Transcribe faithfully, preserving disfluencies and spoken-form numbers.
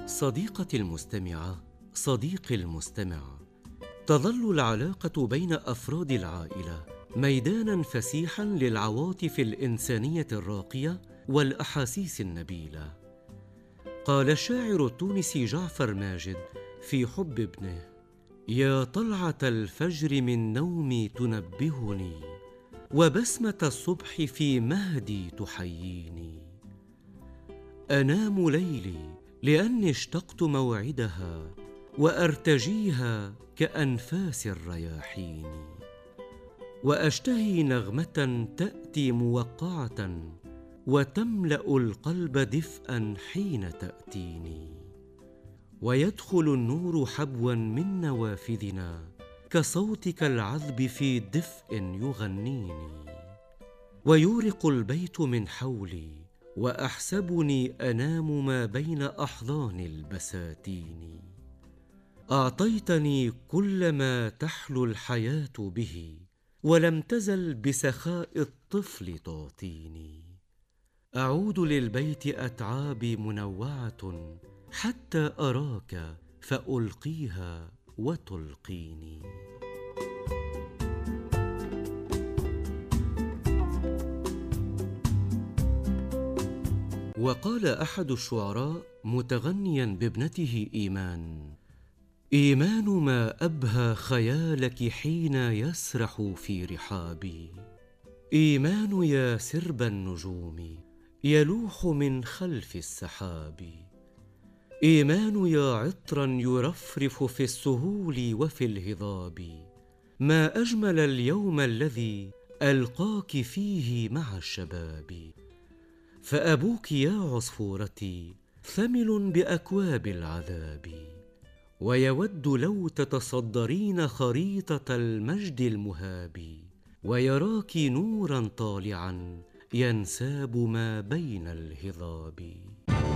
صديقتي المستمعة، صديقي المستمع، تظل العلاقة بين أفراد العائلة ميداناً فسيحاً للعواطف الإنسانية الراقية والأحاسيس النبيلة. قال الشاعر التونسي جعفر ماجد في حب ابنه: يا طلعة الفجر من نومي تنبهني، وبسمة الصبح في مهدي تحييني. أنام ليلي لأني اشتقت موعدها، وأرتجيها كأنفاس الرياحين، وأشتهي نغمة تأتي موقعة وتملأ القلب دفئا حين تأتيني، ويدخل النور حبوا من نوافذنا كصوتك العذب في دفء يغنيني، ويورق البيت من حولي وأحسبني أنام ما بين أحضان البساتين. أعطيتني كل ما تحلو الحياة به، ولم تزل بسخاء الطفل تعطيني. أعود للبيت أتعابي منوعة، حتى أراك فألقيها وتلقيني. وقال أحد الشعراء متغنيا بابنته إيمان: إيمان ما أبهى خيالك حين يسرح في رحابي، إيمان يا سرب النجوم يلوح من خلف السحاب، إيمان يا عطرا يرفرف في السهول وفي الهضاب، ما أجمل اليوم الذي ألقاك فيه مع الشباب، فأبوك يا عصفورتي ثمل بأكواب العذاب، ويود لو تتصدرين خريطة المجد المهاب، ويراك نورا طالعا ينساب ما بين الهضاب.